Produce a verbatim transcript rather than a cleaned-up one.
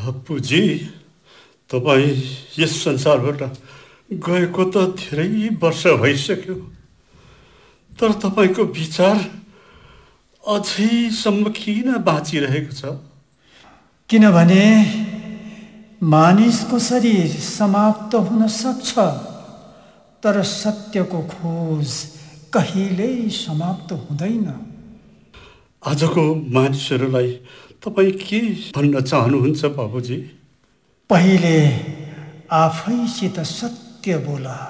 बापुजी, तपाईँ यस संसारबाट गएको त धेरै वर्ष भइसक्यो, तर तपाईँको विचार अझैसम्म किन बाँचिरहेको छ? किनभने मानिसको शरीर समाप्त हुन सक्छ, तर सत्यको खोज कहिल्यै समाप्त हुँदैन। आजको मानिसहरूलाई तपाईँ के भन्न चाहनुहुन्छ बाबुजी? पहिले आफैसित सत्य बोल।